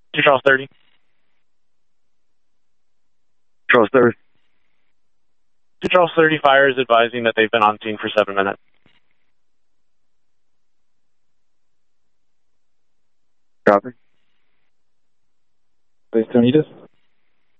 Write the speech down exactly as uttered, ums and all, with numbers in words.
two Charles thirty. Charles thirty. two Charles thirty, fire is advising that they've been on scene for seven minutes. Copy. Base Tonitas.